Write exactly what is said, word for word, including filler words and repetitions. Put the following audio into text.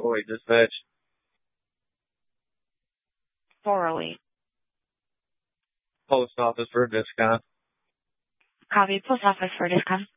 Troy Dispatch. four oh eight. Post office for a discount. Copy. Post office for discount.